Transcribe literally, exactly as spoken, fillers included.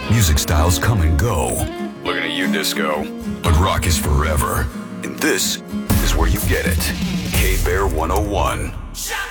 Music styles come and go. Looking at you, Disco. But rock is forever. And this is where you get it. K-Bear one oh one.